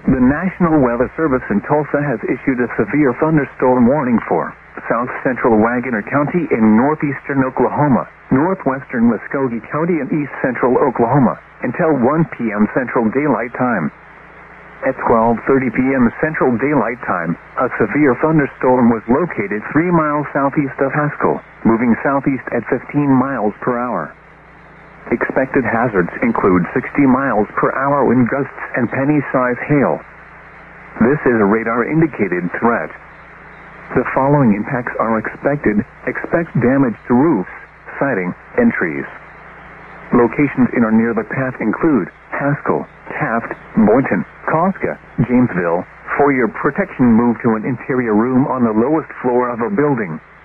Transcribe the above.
The National Weather Service in Tulsa has issued a severe thunderstorm warning for south central Waggoner County in northeastern Oklahoma, northwestern Muskogee County, and east central Oklahoma until 1 p.m. Central Daylight Time. At 12:30 p.m. Central Daylight Time, a severe thunderstorm was located 3 miles southeast of Haskell, moving southeast at 15 miles per hour. Expected hazards include 60 miles per hour wind gusts and penny-size hail. This is a radar-indicated threat. The following impacts are expected. Expect damage to roofs, siding, and trees. Locations in or near the path include Haskell, Taft, Boynton, Cosca, Jamesville. For your protection, move to an interior room on the lowest floor of a building.